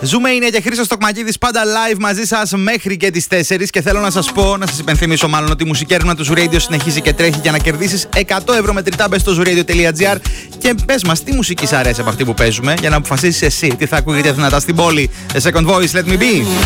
Ζούμε είναι και Χρήστος Τοκμακίδης πάντα live μαζί σας μέχρι και τις 4. Και θέλω να σας πω, να σας υπενθυμίσω μάλλον, ότι η μουσική έρευνα του Zoo Radio συνεχίζει και τρέχει για να κερδίσεις 100 ευρώ μετρητά. Μπες στο zooradio.gr και πες μας τι μουσική σ' αρέσει από αυτή που παίζουμε για να αποφασίσεις εσύ τι θα ακούγεται δυνατά στην πόλη. A second voice, let me be.